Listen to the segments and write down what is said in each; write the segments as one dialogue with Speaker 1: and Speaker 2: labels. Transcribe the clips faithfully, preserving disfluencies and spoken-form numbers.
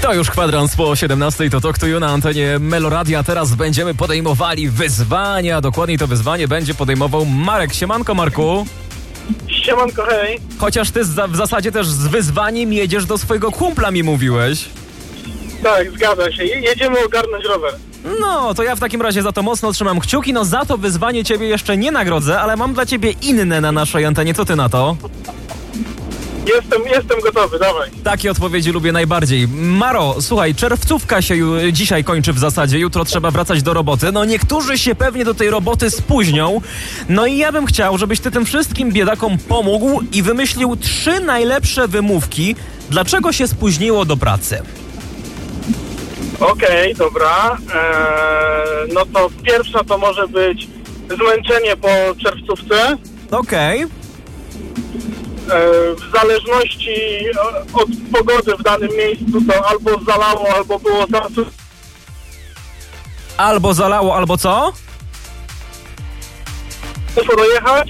Speaker 1: To już kwadrans po siedemnastej, to Talk to You na antenie Meloradia. Teraz będziemy podejmowali wyzwania. Dokładniej to wyzwanie będzie podejmował Marek. Siemanko, Marku.
Speaker 2: Siemanko, hej.
Speaker 1: Chociaż ty za, w zasadzie też z wyzwaniem jedziesz do swojego kumpla, mi mówiłeś.
Speaker 2: Tak, zgadza się. Je- jedziemy ogarnąć rower.
Speaker 1: No, to ja w takim razie za to mocno trzymam kciuki. No za to wyzwanie ciebie jeszcze nie nagrodzę, ale mam dla ciebie inne na naszej antenie. Co ty na to?
Speaker 2: Jestem, jestem gotowy, dawaj.
Speaker 1: Takie odpowiedzi lubię najbardziej. Maro, słuchaj, czerwcówka się ju, dzisiaj kończy w zasadzie, jutro trzeba wracać do roboty. No niektórzy się pewnie do tej roboty spóźnią. No i ja bym chciał, żebyś ty tym wszystkim biedakom pomógł i wymyślił trzy najlepsze wymówki, dlaczego się spóźniło do pracy.
Speaker 2: Okej, dobra. Eee, no to pierwsza to może być zmęczenie po czerwcówce.
Speaker 1: Okej.
Speaker 2: Eee, w zależności od pogody w danym miejscu to albo zalało, albo było zasu...
Speaker 1: Albo zalało, albo co?
Speaker 2: Muszę dojechać.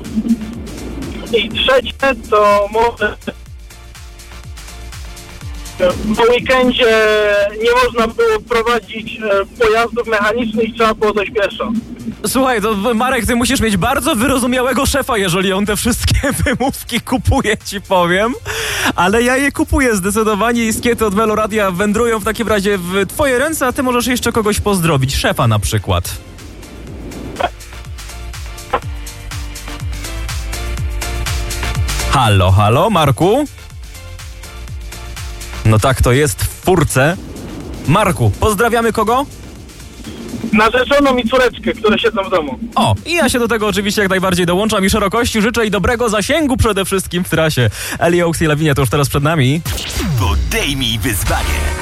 Speaker 2: I trzecie to może... W weekendzie nie można było prowadzić e, pojazdów mechanicznych, trzeba było dość pieszo.
Speaker 1: Słuchaj, to Marek, ty musisz mieć bardzo wyrozumiałego szefa, jeżeli on te wszystkie wymówki kupuje, ci powiem. Ale ja je kupuję zdecydowanie i skiety od Meloradia wędrują w takim razie w twoje ręce, a ty możesz jeszcze kogoś pozdrowić. Szefa na przykład. Halo, halo, Marku? No tak to jest w furce. Marku, pozdrawiamy kogo?
Speaker 2: Narzeczoną i córeczkę, które siedzą w domu.
Speaker 1: O, i ja się do tego oczywiście jak najbardziej dołączam i szerokości życzę i dobrego zasięgu przede wszystkim w trasie. Eli Oaks i Lavinia to już teraz przed nami.
Speaker 3: Podejmij wyzwanie.